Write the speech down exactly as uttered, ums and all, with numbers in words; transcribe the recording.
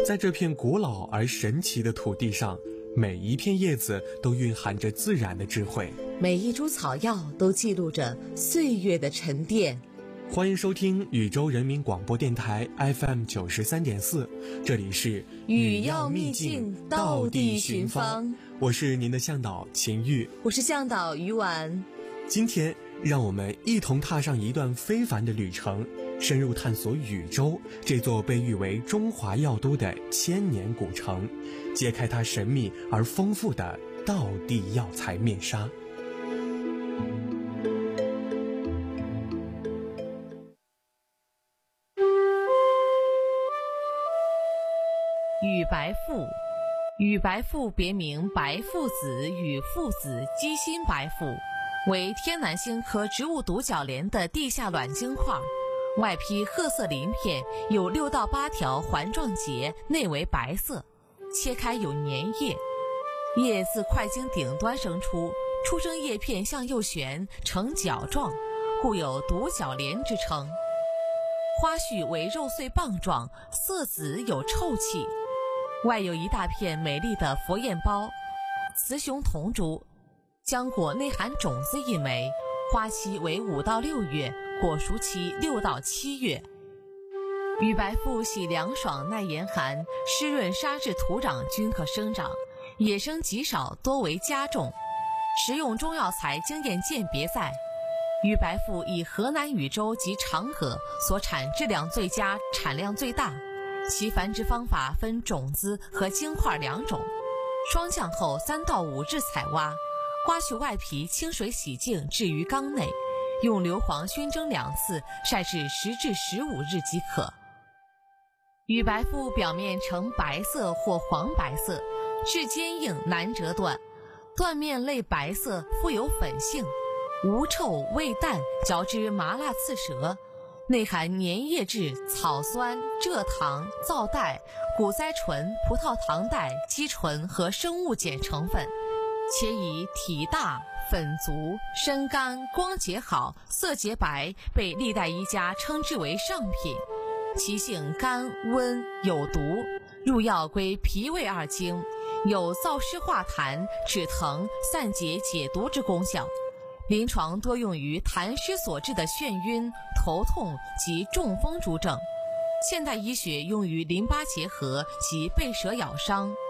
在这片古老而神奇的土地上，每一片叶子都蕴含着自然的智慧， 每一株草药都记录着岁月的沉淀。 欢迎收听禹州人民广播电台 F M 九十三点四，这里是语要秘境，道地寻芳。 我是您的向导秦玉， 我是向导于婉。 今天让我们一同踏上一段非凡的旅程，深入探索禹州这座被誉为中华药都的千年古城，揭开它神秘而丰富的道地药材面纱。 禹白父，禹白父别名白父子、禹父子、鸡心白父，为天南星科植物独角莲的地下卵晶块，外披褐色鳞片，有六到八条环状节，内为白色，切开有粘液，叶自块茎顶端生出，出生叶片向右旋，呈角状，故有独角莲之称。花序为肉穗棒状，色紫有臭气，外有一大片美丽的佛焰苞，雌雄同株，浆果内含种子一枚，花期为五到六月，果熟期六到七月。禹白父喜凉爽耐严寒，湿润沙质土壤均可生长，野生极少，多为家种。食用中药材经验鉴别在，禹白父以河南禹州及长河所产质量最佳，产量最大。其繁殖方法分种子和晶块两种，霜降后三到五日采挖，刮去外皮，清水洗净，置于缸内，用硫磺熏蒸两次，晒至十至十五日即可。禹白父表面呈白色或黄白色，质坚硬，难折断，断面类白色，富有粉性，无臭味淡，嚼之麻辣刺舌，内含粘液质、草酸、蔗糖、皂带、谷甾醇、葡萄糖带、肌醇和生物碱成分，且以体大、粉足、身干、光洁好、色洁白，被历代医家称之为上品。其性甘温有毒，入药归脾胃二经，有燥湿化痰、止疼、散结解毒之功效。临床多用于痰湿所致的眩晕、头痛及中风诸症，现代医学用于淋巴结核及被蛇咬伤。